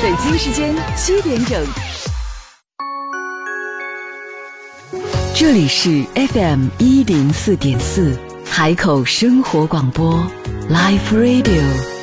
北京时间7点整，这里是 FM104.4海口生活广播 Life Radio。